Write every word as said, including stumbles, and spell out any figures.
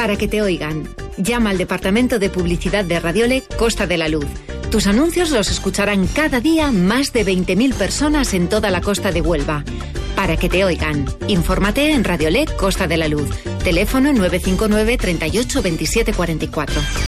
Para que te oigan. Llama al Departamento de Publicidad de Radiole Costa de la Luz. Tus anuncios los escucharán cada día más de veinte mil personas en toda la costa de Huelva. Para que te oigan. Infórmate en Radiole Costa de la Luz. Teléfono nueve cinco nueve, treinta y ocho, veintisiete cuarenta y cuatro.